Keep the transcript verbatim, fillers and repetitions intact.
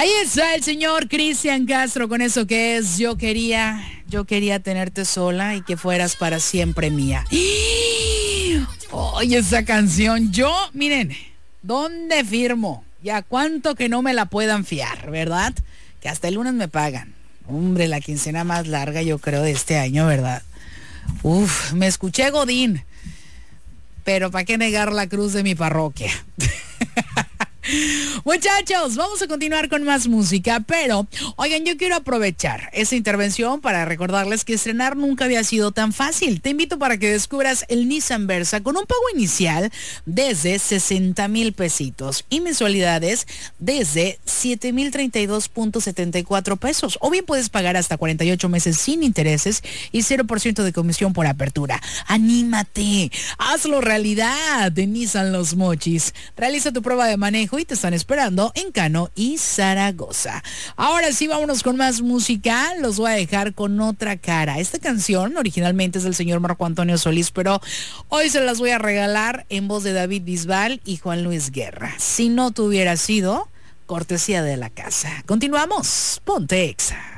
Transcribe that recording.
Ahí está el señor Cristian Castro con eso que es Yo quería, yo quería tenerte sola y que fueras para siempre mía. Oye, esa canción, yo, miren, ¿dónde firmo? Ya cuánto que no me la puedan fiar, ¿verdad? Que hasta el lunes me pagan. Hombre, la quincena más larga yo creo de este año, ¿verdad? Uf, me escuché Godín, pero ¿para qué negar la cruz de mi parroquia? Muchachos, vamos a continuar con más música, pero oigan, yo quiero aprovechar esta intervención para recordarles que estrenar nunca había sido tan fácil. Te invito para que descubras el Nissan Versa con un pago inicial desde sesenta mil pesitos y mensualidades desde siete mil treinta y dos punto setenta y cuatro pesos. O bien puedes pagar hasta cuarenta y ocho meses sin intereses y cero por ciento de comisión por apertura. ¡Anímate! ¡Hazlo realidad! De Nissan Los Mochis. Realiza tu prueba de manejo y te están esperando en Cano y Zaragoza. Ahora sí, vámonos con más música. Los voy a dejar con otra cara. Esta canción originalmente es del señor Marco Antonio Solís, pero hoy se las voy a regalar en voz de David Bisbal y Juan Luis Guerra. Si no te hubiera sido, cortesía de la casa. Continuamos. Ponte Exa.